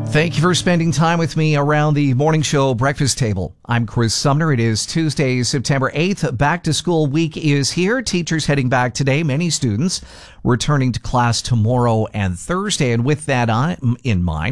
Thank you for spending time with me around the morning show breakfast table. I'm Chris Sumner. It is Tuesday, September 8th. Back to school week is here. Teachers heading back today. Many students returning to class tomorrow and Thursday. And with that in mind,